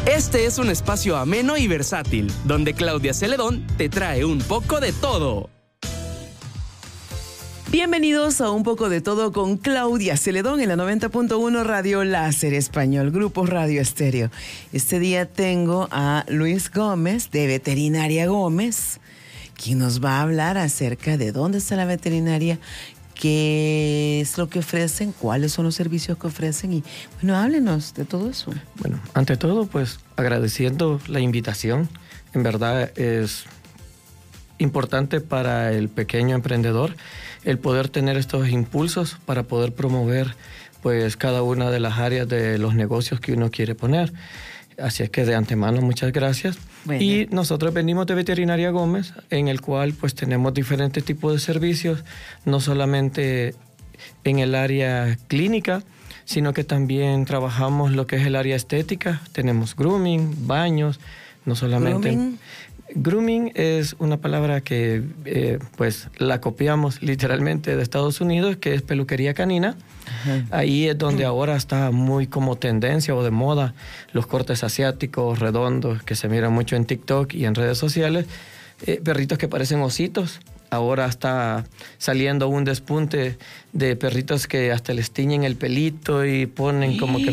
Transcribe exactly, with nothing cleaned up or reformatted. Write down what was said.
Este es un espacio ameno y versátil, donde Claudia Celedón te trae un poco de todo. Bienvenidos a Un poco de todo con Claudia Celedón en la noventa punto uno Radio Láser Español, Grupo Radio Estéreo. Este día tengo a Luis Gómez de Veterinaria Gómez, quien nos va a hablar acerca de dónde está la veterinaria, qué es lo que ofrecen, cuáles son los servicios que ofrecen y, bueno, háblenos de todo eso. Bueno, ante todo, pues agradeciendo la invitación. En verdad es importante para el pequeño emprendedor el poder tener estos impulsos para poder promover pues cada una de las áreas de los negocios que uno quiere poner. Así es que de antemano muchas gracias. Bueno. Y nosotros venimos de Veterinaria Gómez, en el cual pues tenemos diferentes tipos de servicios, no solamente en el área clínica, sino que también trabajamos lo que es el área estética. Tenemos grooming, baños, no solamente... ¿Grooming? Grooming es una palabra que eh, pues la copiamos literalmente de Estados Unidos, que es peluquería canina. Ajá. Ahí es donde ahora está muy como tendencia o de moda los cortes asiáticos redondos que se miran mucho en TikTok y en redes sociales. Eh, perritos que parecen ositos. Ahora está saliendo un despunte de perritos que hasta les tiñen el pelito y ponen como que